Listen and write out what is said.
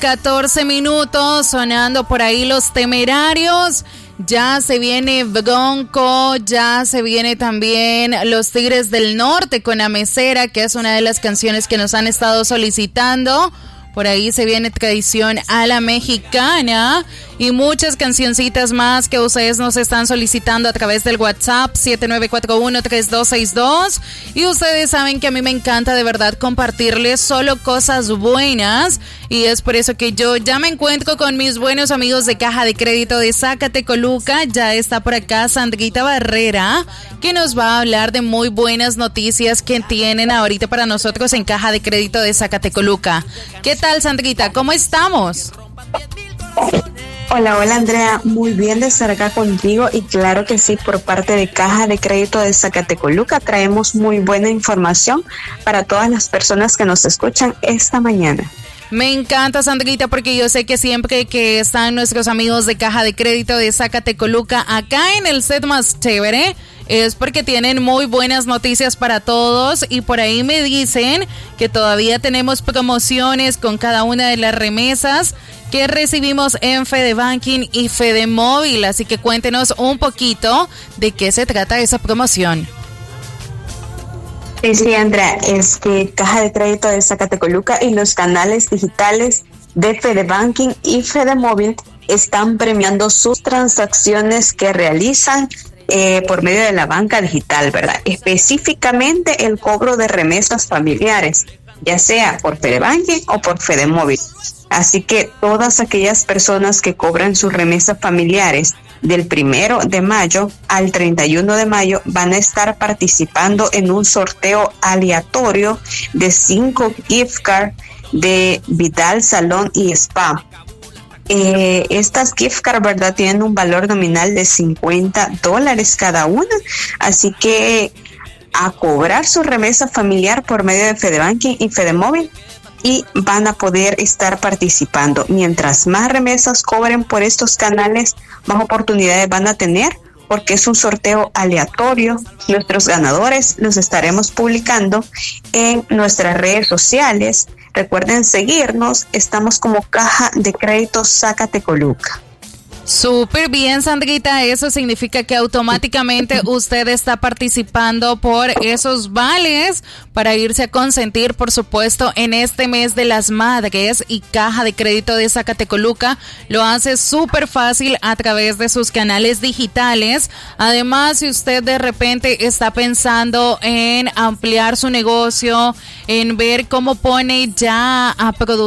8:14, sonando por ahí Los Temerarios. Ya se viene Bronco, ya se viene también Los Tigres del Norte con La Mesera, que es una de las canciones que nos han estado solicitando. Por ahí se viene Traición a la Mexicana y muchas cancioncitas más que ustedes nos están solicitando a través del WhatsApp 7941-3262. Y ustedes saben que a mí me encanta de verdad compartirles solo cosas buenas. Y es por eso que yo ya me encuentro con mis buenos amigos de Caja de Crédito de Zacatecoluca. Ya está por acá Sandrita Barrera, que nos va a hablar de muy buenas noticias que tienen ahorita para nosotros en Caja de Crédito de Zacatecoluca. ¿Qué tal, Sandrita? ¿Cómo estamos? Hola Andrea, muy bien de estar acá contigo y claro que sí, por parte de Caja de Crédito de Zacatecoluca traemos muy buena información para todas las personas que nos escuchan esta mañana. Me encanta, Sandrita, porque yo sé que siempre que están nuestros amigos de Caja de Crédito de Zacatecoluca acá en el set más chévere, es porque tienen muy buenas noticias para todos y por ahí me dicen que todavía tenemos promociones con cada una de las remesas que recibimos en FedeBanking y FedeMóvil, así que cuéntenos un poquito de qué se trata esa promoción. Sí, Andrea, es que Caja de Crédito de Zacatecoluca y los canales digitales de FedeBanking y FedeMóvil están premiando sus transacciones que realizan por medio de la banca digital, ¿verdad? Específicamente el cobro de remesas familiares, ya sea por FedeBanking o por FedeMóvil. Así que todas aquellas personas que cobran sus remesas familiares del 1 de mayo al 31 de mayo van a estar participando en un sorteo aleatorio de 5 gift cards de Vidal Salón y Spa. Estas gift cards, ¿verdad?, tienen un valor nominal de $50 cada una, así que a cobrar su remesa familiar por medio de FedeBanking y FedeMóvil y van a poder estar participando. Mientras más remesas cobren por estos canales, más oportunidades van a tener porque es un sorteo aleatorio. Nuestros ganadores los estaremos publicando en nuestras redes sociales. Recuerden seguirnos, estamos como Caja de Crédito Zacatecoluca. Súper bien, Sandrita, eso significa que automáticamente usted está participando por esos vales para irse a consentir, por supuesto, en este mes de las madres, y Caja de Crédito de Zacatecoluca lo hace súper fácil a través de sus canales digitales. Además, si usted de repente está pensando en ampliar su negocio, en ver cómo pone ya a producir